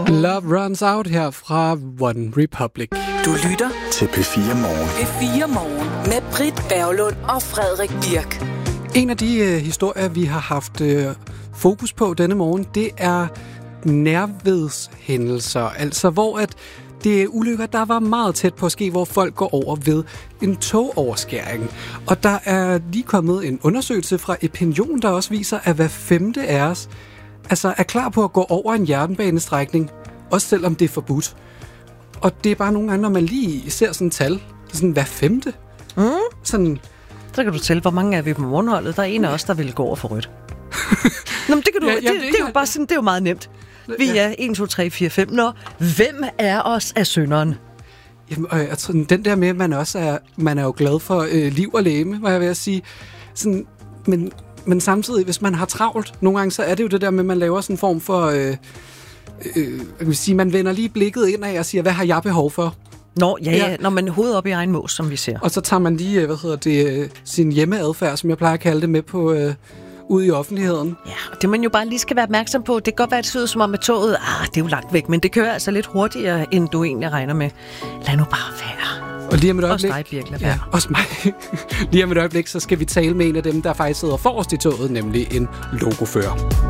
Love Runs Out her fra One Republic. Du lytter til P4 Morgen. P4 Morgen med Britt Berglund og Frederik Birk. En af de historier, vi har haft fokus på denne morgen, det er nærvedshændelser. Altså hvor at det er ulykker, der var meget tæt på at ske, hvor folk går over ved en togoverskæring. Og der er lige kommet en undersøgelse fra Epinion, der også viser, at hver femte af os er klar på at gå over en jernbanestrækning, også selvom det er forbudt. Og det er bare nogle gange, når man lige ser sådan et tal, sådan hver femte. Sådan. Så kan du tælle, hvor mange er vi på morgenholdet. Der er en af os, der vil gå over for rødt. Nå, men det kan du. Det er jo bare sådan, det er jo meget nemt. Vi er 1, 2, 3, 4, 5. Nå, hvem er os af synderen? Jamen, den der med, man er jo glad for liv og legeme, hvad jeg vil sige. Sådan, men samtidig, hvis man har travlt, nogle gange så er det jo det der med, at man laver sådan en form for, man vender lige blikket ind af og siger, hvad har jeg behov for? Nå, ja. Når man hovedet op i egen mås, som vi ser. Og så tager man lige, sin hjemmeadfærd, som jeg plejer at kalde det, med på ud i offentligheden. Ja, og det man jo bare lige skal være opmærksom på, det kan godt være, at det ser ud som om, at toget, det er jo langt væk, men det kører altså lidt hurtigere, end du egentlig regner med. Lad nu bare være. Og lige om et øjeblik, også dig, Birk, lad være. Ja, også mig. Lige om et øjeblik, så skal vi tale med en af dem, der faktisk sidder forrest i toget, nemlig en lokofører.